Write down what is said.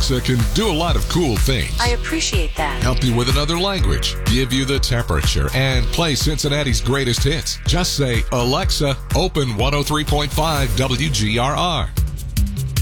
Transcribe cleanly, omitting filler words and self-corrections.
Alexa can do a lot of cool things. I appreciate that. Help you with another language, give you the temperature, and play Cincinnati's greatest hits. Just say, Alexa, open 103.5 WGRR.